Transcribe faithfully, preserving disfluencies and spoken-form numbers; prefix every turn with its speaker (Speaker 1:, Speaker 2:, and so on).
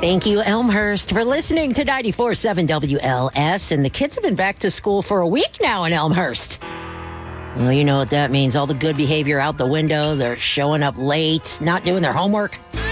Speaker 1: Thank you, Elmhurst, for listening to ninety-four point seven W L S. And the kids have been back to school for a week now in Elmhurst. Well, you know what that means. All the good behavior out the window. They're showing up late, not doing their homework.